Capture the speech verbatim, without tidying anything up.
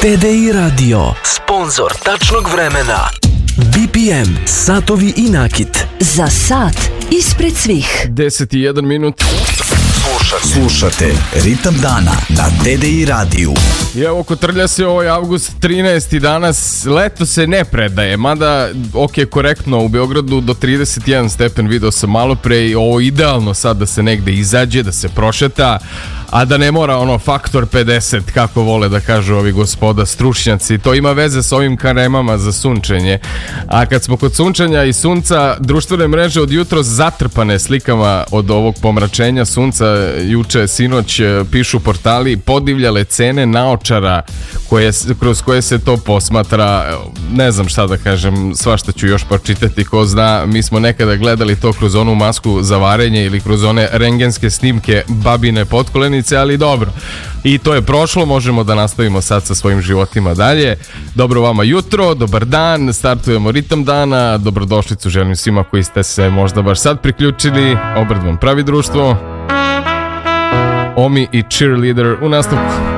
T D I Radio, sponzor tačnog vremena. B P M, satovi i nakit. Za sat ispred svih. deset i jedan minut. Slušate. Slušate Ritam dana na T D I radiju. I evo, kotrlja se ovaj avgust trinaesti danas, leto se ne predaje, mada, ok, korektno, u Beogradu do trideset jedan stepen, video sam malo pre, i ovo idealno sad da se negde izađe, da se prošeta, a da ne mora ono faktor pedeset, kako vole da kažu ovi gospoda stručnjaci. To ima veze s ovim karemama za sunčenje. A kad smo kod sunčanja i sunca, društvene mreže od jutros zatrpane slikama od ovog pomračenja sunca. Juče, sinoć, pišu portali, podivljale cene naočara koje, kroz koje se to posmatra. Ne znam šta da kažem, svašta ću još pročitati, ko zna. Mi smo nekada gledali to kroz onu masku za varenje ili kroz one rengenske snimke babine potkolenice, ali dobro. I to je prošlo, možemo da nastavimo sad sa svojim životima dalje. Dobro vama jutro, dobar dan, startujemo Ritam dana, dobrodošlicu želim svima koji ste se možda baš sad priključili. Obred vam pravi društvo. Omi i Cheerleader u nastavku.